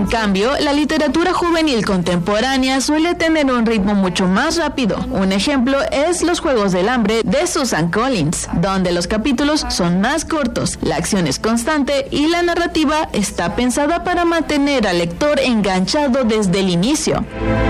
cambio, la literatura juvenil contemporánea suele tener un ritmo mucho más rápido. Un ejemplo es Los Juegos del Hambre de Susan Collins, donde los capítulos son más cortos, la acción es constante y la narrativa está pensada para mantener al lector enganchado desde el inicio.